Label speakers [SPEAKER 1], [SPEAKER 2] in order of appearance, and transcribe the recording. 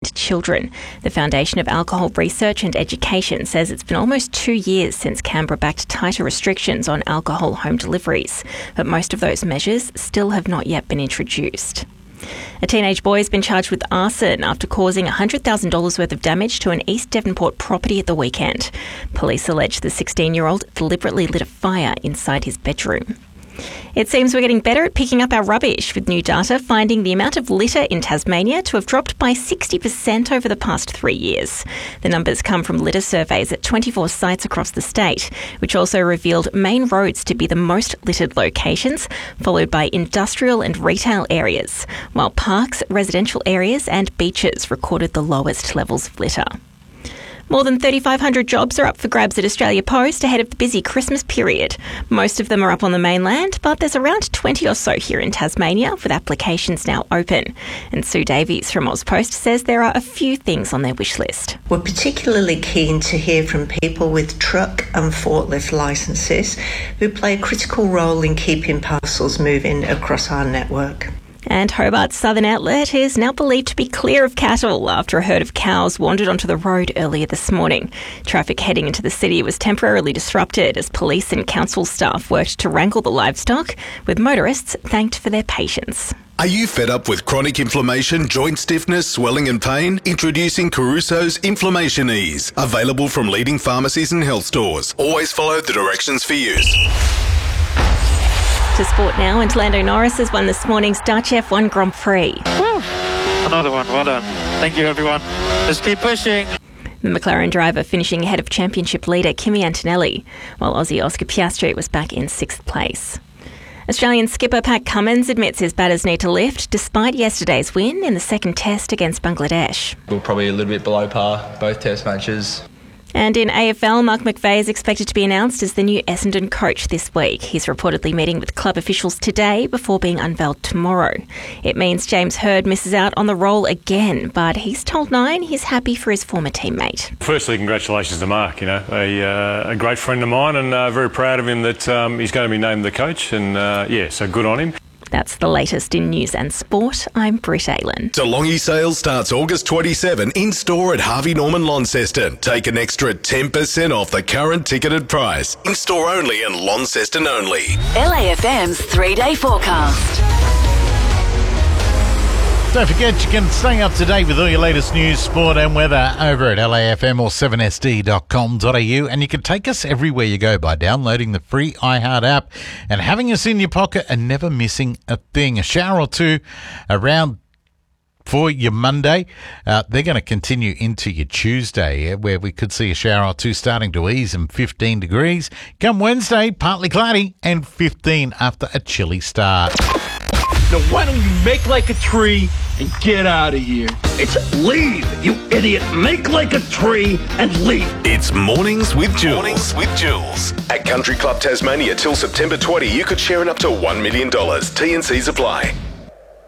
[SPEAKER 1] and children. The Foundation of Alcohol Research and Education says it's been almost 2 years since Canberra backed tighter restrictions on alcohol home deliveries, but most of those measures still have not yet been introduced. A teenage boy has been charged with arson after causing $100,000 worth of damage to an East Devonport property at the weekend. Police allege the 16-year-old deliberately lit a fire inside his bedroom. It seems we're getting better at picking up our rubbish, with new data finding the amount of litter in Tasmania to have dropped by 60% over the past 3 years. The numbers come from litter surveys at 24 sites across the state, which also revealed main roads to be the most littered locations, followed by industrial and retail areas, while parks, residential areas and beaches recorded the lowest levels of litter. More than 3,500 jobs are up for grabs at Australia Post ahead of the busy Christmas period. Most of them are up on the mainland, but there's around 20 or so here in Tasmania, with applications now open. And Sue Davies from AusPost says there are a few things on their wish list.
[SPEAKER 2] We're particularly keen to hear from people with truck and forklift licences who play a critical role in keeping parcels moving across our network.
[SPEAKER 1] And Hobart's Southern Outlet is now believed to be clear of cattle after a herd of cows wandered onto the road earlier this morning. Traffic heading into the city was temporarily disrupted as police and council staff worked to wrangle the livestock, with motorists thanked for their patience.
[SPEAKER 3] Are you fed up with chronic inflammation, joint stiffness, swelling and pain? Introducing Caruso's Inflammation Ease. Available from leading pharmacies and health stores. Always follow the directions for use.
[SPEAKER 1] To sport now, and Lando Norris has won this morning's Dutch F1 Grand Prix.
[SPEAKER 4] Woo! Another one, well done. Thank you, everyone. Let's keep pushing.
[SPEAKER 1] The McLaren driver finishing ahead of championship leader Kimi Antonelli, while Aussie Oscar Piastri was back in 6th place. Australian skipper Pat Cummins admits his batters need to lift despite yesterday's win in the second test against Bangladesh.
[SPEAKER 5] We're probably a little bit below par, both test matches.
[SPEAKER 1] And in AFL, Mark McVeigh is expected to be announced as the new Essendon coach this week. He's reportedly meeting with club officials today before being unveiled tomorrow. It means James Hird misses out on the role again, but he's told Nine he's happy for his former teammate.
[SPEAKER 6] Firstly, congratulations to Mark, a great friend of mine, and very proud of him that he's going to be named the coach, and so good on him.
[SPEAKER 1] That's the latest in news and sport. I'm Britt Aylan.
[SPEAKER 3] DeLonghi sales starts August 27 in store at Harvey Norman Launceston. Take an extra 10% off the current ticketed price. In store only and Launceston only.
[SPEAKER 7] LAFM's 3-day forecast.
[SPEAKER 8] Don't forget, you can stay up to date with all your latest news, sport and weather over at LAFM or 7sd.com.au, and you can take us everywhere you go by downloading the free iHeart app and having us in your pocket and never missing a thing. A shower or two around for your Monday. They're going to continue into your Tuesday, where we could see a shower or two starting to ease and 15 degrees. Come Wednesday, partly cloudy and 15 after a chilly start.
[SPEAKER 9] Now, why don't you make like a tree and get out of here? It's leave, you idiot. Make like a tree and leave.
[SPEAKER 3] It's Mornings with Jules. Mornings with Jules. At Country Club Tasmania till September 20, you could share in up to $1 million. T&Cs apply.